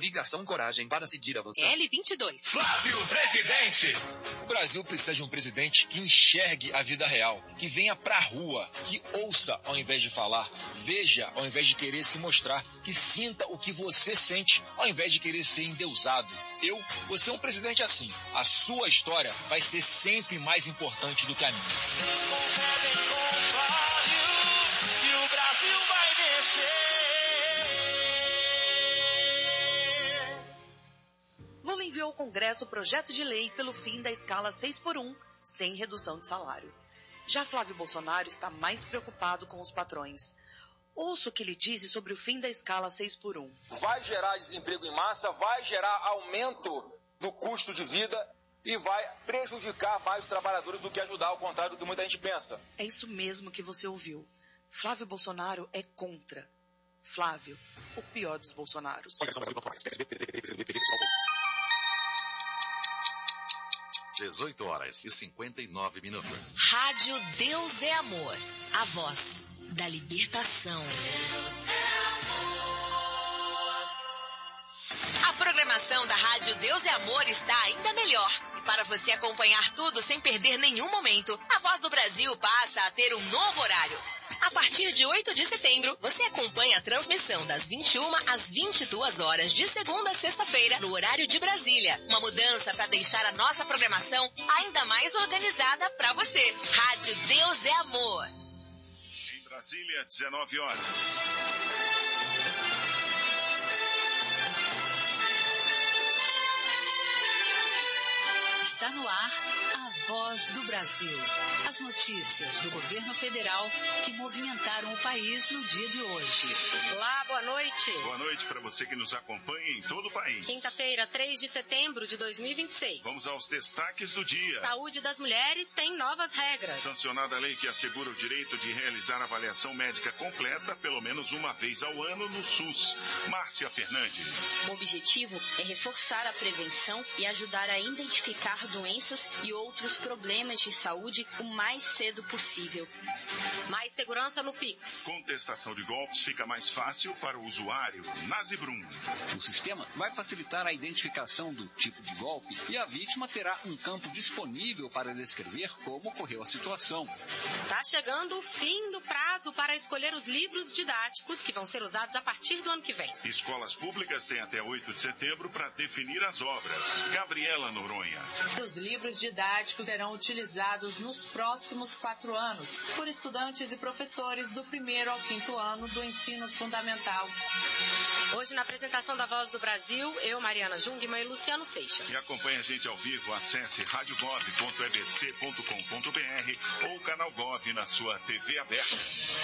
Coligação Coragem para seguir avançando. L22. Flávio, presidente! O Brasil precisa de um presidente que enxergue a vida real, que venha pra rua, que ouça ao invés de falar, veja ao invés de querer se mostrar, que sinta o que você sente ao invés de querer ser endeusado. Eu vou ser um presidente assim. A sua história vai ser sempre mais importante do que a minha. Concebem com o Flávio que o Brasil vai vencer. Lula enviou ao Congresso o projeto de lei pelo fim da escala 6x1, sem redução de salário. Já Flávio Bolsonaro está mais preocupado com os patrões. Ouça o que ele disse sobre o fim da escala 6x1. Vai gerar desemprego em massa, vai gerar aumento no custo de vida e vai prejudicar mais os trabalhadores do que ajudar, ao contrário do que muita gente pensa. É isso mesmo que você ouviu. Flávio Bolsonaro é contra. Flávio, o pior dos Bolsonaros. 18h59. Rádio Deus é Amor. A voz da libertação. A programação da Rádio Deus é Amor está ainda melhor. E para você acompanhar tudo sem perder nenhum momento, a Voz do Brasil passa a ter um novo horário. A partir de 8 de setembro, você acompanha a transmissão das 21 às 22 horas, de segunda a sexta-feira, no horário de Brasília. Uma mudança para deixar a nossa programação ainda mais organizada para você. Rádio Deus é Amor. Em Brasília, 19 horas. Está no ar a Voz do Brasil. As notícias do governo federal que movimentaram o país no dia de hoje. Olá, boa noite. Boa noite para você que nos acompanha em todo o país. Quinta-feira, 3 de setembro de 2026. Vamos aos destaques do dia. Saúde das mulheres tem novas regras. Sancionada a lei que assegura o direito de realizar avaliação médica completa pelo menos uma vez ao ano no SUS. Márcia Fernandes. O objetivo é reforçar a prevenção e ajudar a identificar doenças e outros problemas de saúde o mais cedo possível. Mais segurança no Pix. Contestação de golpes fica mais fácil para o usuário. Nazibrum. O sistema vai facilitar a identificação do tipo de golpe e a vítima terá um campo disponível para descrever como ocorreu a situação. Está chegando o fim do prazo para escolher os livros didáticos que vão ser usados a partir do ano que vem. Escolas públicas têm até 8 de setembro para definir as obras. Gabriela Noronha. Os livros didáticos serão utilizados nos próximos 4 anos por estudantes e professores do 1º ao 5º ano do ensino fundamental. Hoje, na apresentação da Voz do Brasil, eu, Mariana Jungmann e Luciano Seixas. E acompanhe a gente ao vivo, acesse radiogov.ebc.com.br ou canal Gov na sua TV aberta.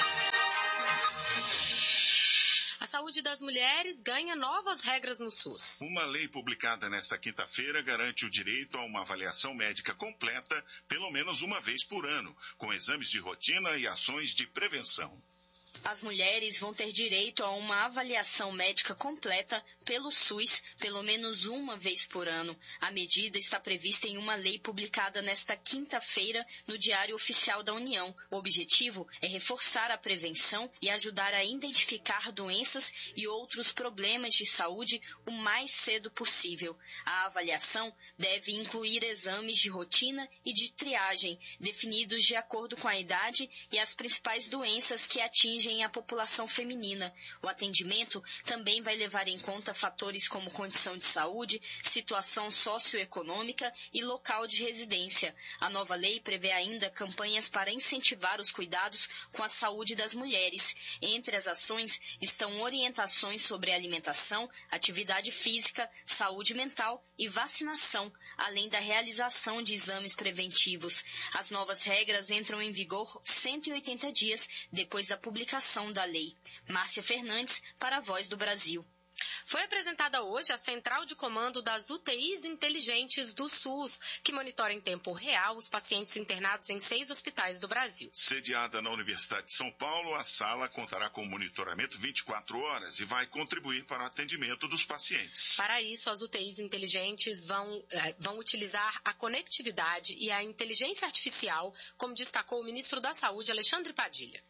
A saúde das mulheres ganha novas regras no SUS. Uma lei publicada nesta quinta-feira garante o direito a uma avaliação médica completa pelo menos uma vez por ano, com exames de rotina e ações de prevenção. As mulheres vão ter direito a uma avaliação médica completa pelo SUS pelo menos uma vez por ano. A medida está prevista em uma lei publicada nesta quinta-feira no Diário Oficial da União. O objetivo é reforçar a prevenção e ajudar a identificar doenças e outros problemas de saúde o mais cedo possível. A avaliação deve incluir exames de rotina e de triagem, definidos de acordo com a idade e as principais doenças que atingem a população feminina. O atendimento também vai levar em conta fatores como condição de saúde, situação socioeconômica e local de residência. A nova lei prevê ainda campanhas para incentivar os cuidados com a saúde das mulheres. Entre as ações estão orientações sobre alimentação, atividade física, saúde mental e vacinação, além da realização de exames preventivos. As novas regras entram em vigor 180 dias depois da publicação da lei. Márcia Fernandes, para a Voz do Brasil. Foi apresentada hoje a central de comando das UTIs inteligentes do SUS, que monitora em tempo real os pacientes internados em 6 hospitais do Brasil. Sediada na Universidade de São Paulo, a sala contará com monitoramento 24 horas e vai contribuir para o atendimento dos pacientes. Para isso, as UTIs inteligentes vão utilizar a conectividade e a inteligência artificial, como destacou o ministro da Saúde, Alexandre Padilha.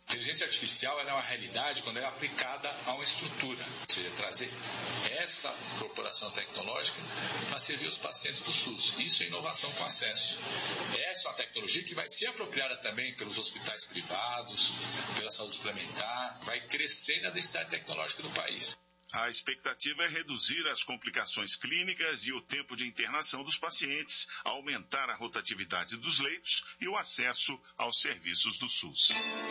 A inteligência artificial ela é uma realidade quando ela é aplicada a uma estrutura, ou seja, trazer essa incorporação tecnológica para servir os pacientes do SUS. Isso é inovação com acesso. Essa é uma tecnologia que vai ser apropriada também pelos hospitais privados, pela saúde suplementar, vai crescer na densidade tecnológica do país. A expectativa é reduzir as complicações clínicas e o tempo de internação dos pacientes, aumentar a rotatividade dos leitos e o acesso aos serviços do SUS.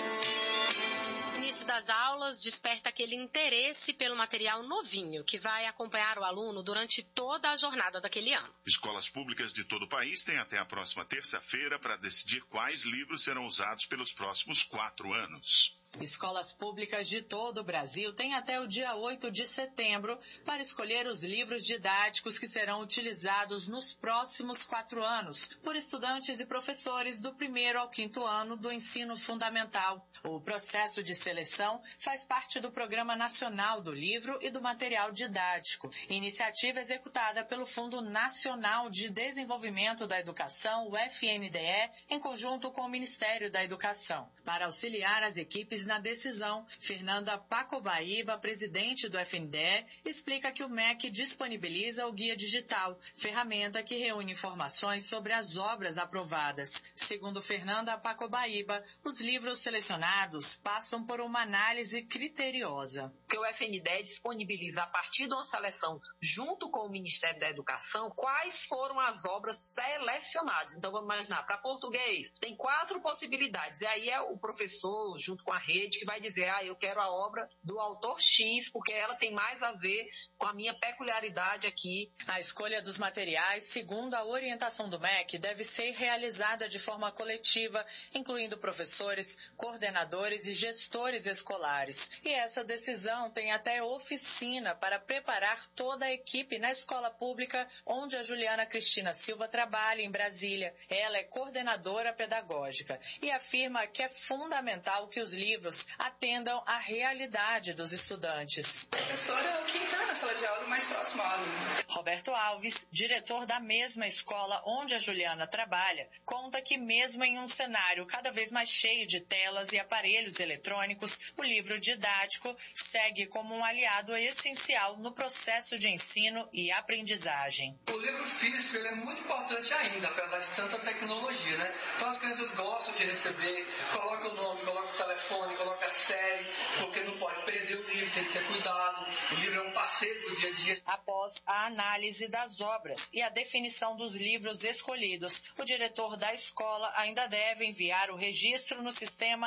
O início das aulas desperta aquele interesse pelo material novinho, que vai acompanhar o aluno durante toda a jornada daquele ano. Escolas públicas de todo o país têm até a próxima terça-feira para decidir quais livros serão usados pelos próximos 4 anos. Escolas públicas de todo o Brasil têm até o dia 8 de setembro para escolher os livros didáticos que serão utilizados nos próximos 4 anos por estudantes e professores do 1º ao 5º ano do ensino fundamental. O processo de seleção faz parte do Programa Nacional do Livro e do Material Didático, iniciativa executada pelo Fundo Nacional de Desenvolvimento da Educação, o FNDE, em conjunto com o Ministério da Educação. Para auxiliar as equipes na decisão, Fernanda Pacobaíba, presidente do FNDE, explica que o MEC disponibiliza o Guia Digital, ferramenta que reúne informações sobre as obras aprovadas. Segundo Fernanda Pacobaíba, os livros selecionados passam por uma análise criteriosa. Que o FNDE disponibiliza, a partir de uma seleção, junto com o Ministério da Educação, quais foram as obras selecionadas. Então, vamos imaginar, para português, tem 4 possibilidades. E aí é o professor, junto com a rede, que vai dizer, eu quero a obra do autor X, porque ela tem mais a ver com a minha peculiaridade aqui. A escolha dos materiais, segundo a orientação do MEC, deve ser realizada de forma coletiva, incluindo professores, coordenadores e gestores escolares. E essa decisão tem até oficina para preparar toda a equipe na escola pública onde a Juliana Cristina Silva trabalha em Brasília. Ela é coordenadora pedagógica e afirma que é fundamental que os livros atendam à realidade dos estudantes. O professor é o que está na sala de aula mais próximo ao aluno. Roberto Alves, diretor da mesma escola onde a Juliana trabalha, conta que mesmo em um cenário cada vez mais cheio de telas e aparelhos eletrônicos, o livro didático segue como um aliado essencial no processo de ensino e aprendizagem. O livro físico ele é muito importante ainda, apesar de tanta tecnologia, né? Então as crianças gostam de receber, coloca o nome, coloca o telefone, coloca a série, porque não pode perder o livro, tem que ter cuidado. O livro é um parceiro do dia a dia. Após a análise das obras e a definição dos livros escolhidos, o diretor da escola ainda deve enviar o registro no sistema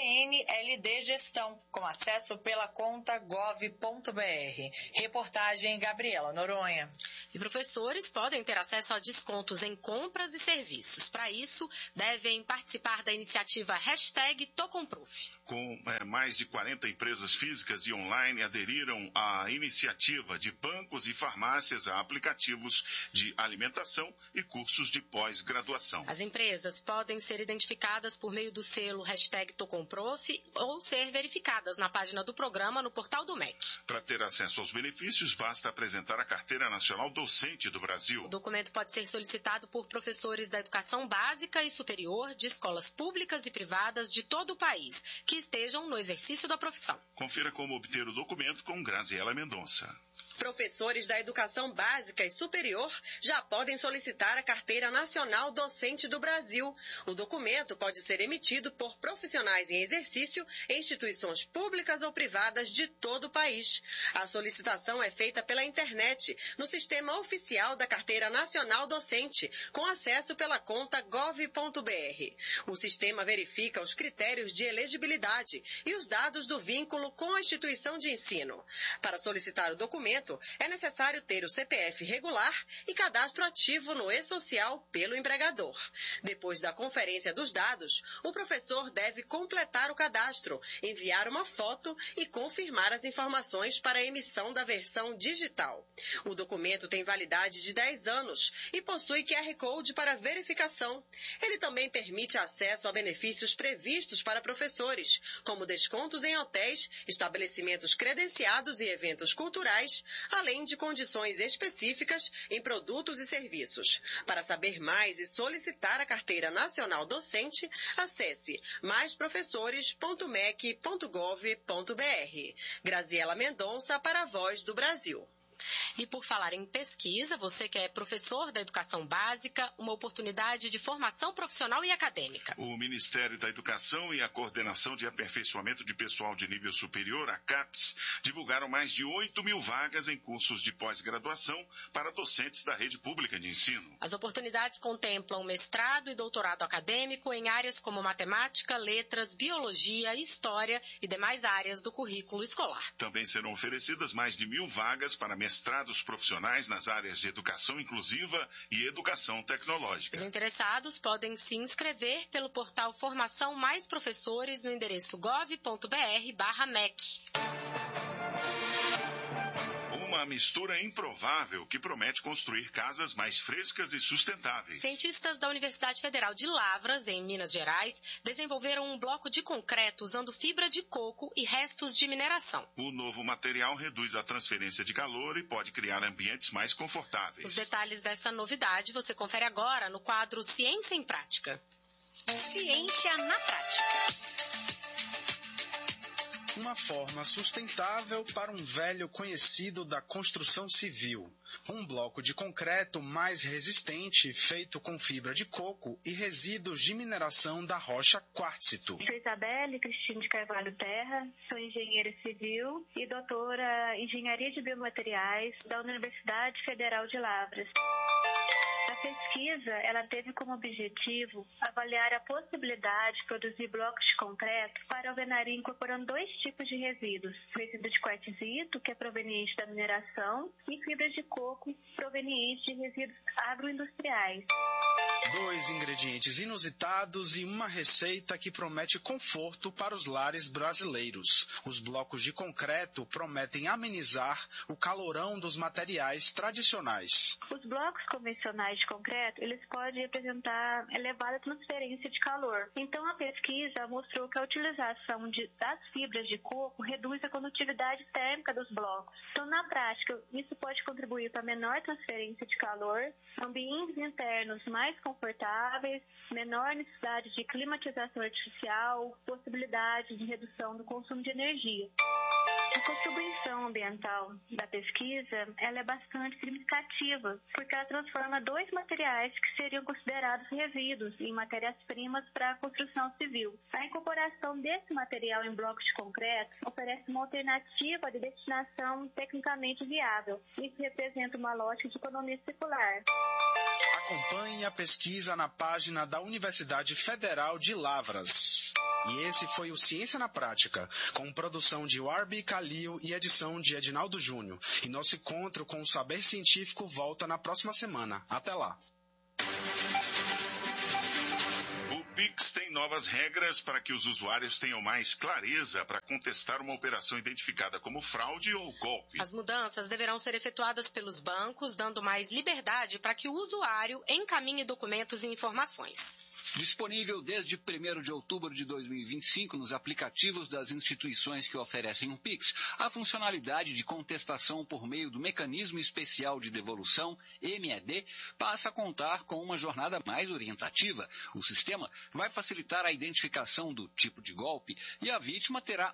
PNLD Gestão, com acesso pela conta gov.br. Reportagem Gabriela Noronha. E professores podem ter acesso a descontos em compras e serviços. Para isso, devem participar da iniciativa #ToComprof. Com mais de 40 empresas físicas e online aderiram à iniciativa de bancos e farmácias a aplicativos de alimentação e cursos de pós-graduação. As empresas podem ser identificadas por meio do selo #ToComprof ou ser verificadas na página do programa no portal do MEC. Para ter acesso aos benefícios, basta apresentar a Carteira Nacional Docente do Brasil. O documento pode ser solicitado por professores da educação básica e superior de escolas públicas e privadas de todo o país, que estejam no exercício da profissão. Confira como obter o documento com Graziela Mendonça. Professores da educação básica e superior já podem solicitar a Carteira Nacional Docente do Brasil. O documento pode ser emitido por profissionais em exercício em instituições públicas ou privadas de todo o país. A solicitação é feita pela internet, no sistema oficial da Carteira Nacional Docente, com acesso pela conta gov.br. O sistema verifica os critérios de elegibilidade e os dados do vínculo com a instituição de ensino. Para solicitar o documento, é necessário ter o CPF regular e cadastro ativo no e-social pelo empregador. Depois da conferência dos dados, o professor deve completar o cadastro, enviar uma foto e confirmar as informações para a emissão da versão digital. O documento tem validade de 10 anos e possui QR Code para verificação. Ele também permite acesso a benefícios previstos para professores, como descontos em hotéis, estabelecimentos credenciados e eventos culturais, além de condições específicas em produtos e serviços. Para saber mais e solicitar a Carteira Nacional Docente, acesse maisprofessores.mec.gov.br. Graziela Mendonça para a Voz do Brasil. E por falar em pesquisa, você que é professor da educação básica, uma oportunidade de formação profissional e acadêmica. O Ministério da Educação e a Coordenação de Aperfeiçoamento de Pessoal de Nível Superior, a CAPES, divulgaram mais de 8 mil vagas em cursos de pós-graduação para docentes da rede pública de ensino. As oportunidades contemplam mestrado e doutorado acadêmico em áreas como matemática, letras, biologia, história e demais áreas do currículo escolar. Também serão oferecidas mais de 1.000 vagas para mestrados profissionais nas áreas de educação inclusiva e educação tecnológica. Os interessados podem se inscrever pelo portal Formação Mais Professores no endereço gov.br/MEC. Uma mistura improvável que promete construir casas mais frescas e sustentáveis. Cientistas da Universidade Federal de Lavras, em Minas Gerais, desenvolveram um bloco de concreto usando fibra de coco e restos de mineração. O novo material reduz a transferência de calor e pode criar ambientes mais confortáveis. Os detalhes dessa novidade você confere agora no quadro Ciência em Prática. Ciência na Prática. Uma forma sustentável para um velho conhecido da construção civil. Um bloco de concreto mais resistente, feito com fibra de coco e resíduos de mineração da rocha quartzito. Sou Isabelle Cristina de Carvalho Terra, sou engenheira civil e doutora em engenharia de biomateriais da Universidade Federal de Lavras. A pesquisa, ela teve como objetivo avaliar a possibilidade de produzir blocos de concreto para alvenaria incorporando 2 tipos de resíduos. O resíduo de quartzito, que é proveniente da mineração, e fibras de coco, provenientes de resíduos agroindustriais. 2 ingredientes inusitados e uma receita que promete conforto para os lares brasileiros. Os blocos de concreto prometem amenizar o calorão dos materiais tradicionais. Os blocos convencionais de concreto, eles podem apresentar elevada transferência de calor. Então, a pesquisa mostrou que a utilização das fibras de coco reduz a condutividade térmica dos blocos. Então, na prática, isso pode contribuir para menor transferência de calor, ambientes internos mais confortáveis, menor necessidade de climatização artificial, possibilidade de redução do consumo de energia. A contribuição ambiental da pesquisa, ela é bastante significativa, porque ela transforma 2 materiais que seriam considerados resíduos em matérias-primas para a construção civil. A incorporação desse material em blocos de concreto oferece uma alternativa de destinação tecnicamente viável. Isso representa uma lógica de economia circular. Acompanhe a pesquisa na página da Universidade Federal de Lavras. E esse foi o Ciência na Prática, com produção de Warby Calil e edição de Edinaldo Júnior. E nosso encontro com o saber científico volta na próxima semana. Até lá! O Pix tem novas regras para que os usuários tenham mais clareza para contestar uma operação identificada como fraude ou golpe. As mudanças deverão ser efetuadas pelos bancos, dando mais liberdade para que o usuário encaminhe documentos e informações. Disponível desde 1º de outubro de 2025 nos aplicativos das instituições que oferecem um Pix, a funcionalidade de contestação por meio do Mecanismo Especial de Devolução, MED, passa a contar com uma jornada mais orientativa. O sistema vai facilitar a identificação do tipo de golpe e a vítima terá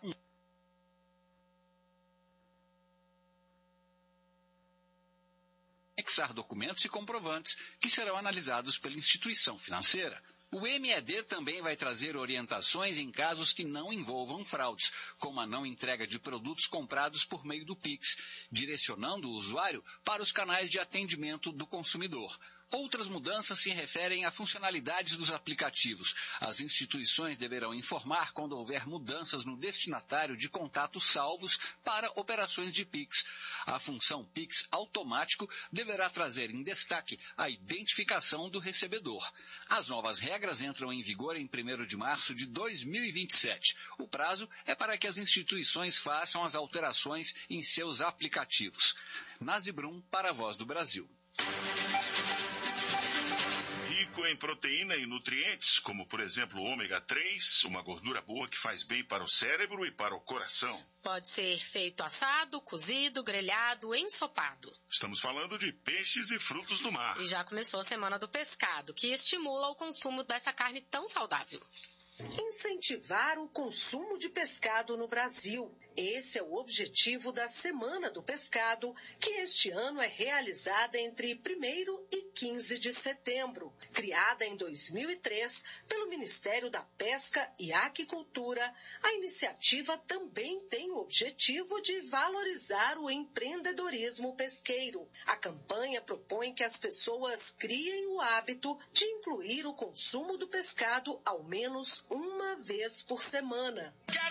anexar documentos e comprovantes que serão analisados pela instituição financeira. O MED também vai trazer orientações em casos que não envolvam fraudes, como a não entrega de produtos comprados por meio do Pix, direcionando o usuário para os canais de atendimento do consumidor. Outras mudanças se referem a funcionalidades dos aplicativos. As instituições deverão informar quando houver mudanças no destinatário de contatos salvos para operações de Pix. A função Pix automático deverá trazer em destaque a identificação do recebedor. As novas regras entram em vigor em 1º de março de 2027. O prazo é para que as instituições façam as alterações em seus aplicativos. Nazi Brum para a Voz do Brasil. rico em proteína e nutrientes, como por exemplo o ômega 3, uma gordura boa que faz bem para o cérebro e para o coração. Pode ser feito assado, cozido, grelhado, ensopado. Estamos falando de peixes e frutos do mar. E já começou a Semana do Pescado, que estimula o consumo dessa carne tão saudável. Incentivar o consumo de pescado no Brasil. Esse é o objetivo da Semana do Pescado, que este ano é realizada entre 1º e 15 de setembro. Criada em 2003 pelo Ministério da Pesca e Aquicultura, a iniciativa também tem o objetivo de valorizar o empreendedorismo pesqueiro. A campanha propõe que as pessoas criem o hábito de incluir o consumo do pescado ao menos uma vez por semana.